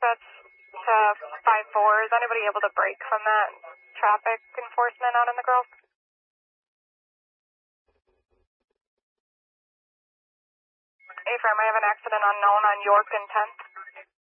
That's to 5-4. Is anybody able to break from that traffic enforcement out in the Grove? A-Firm, I have an accident unknown on York and 10th.